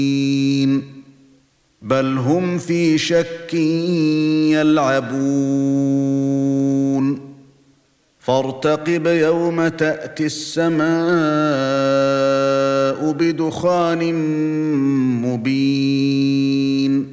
بل هم في شك يلعبون فارتقب يوم تأتي السماء بدخان مبين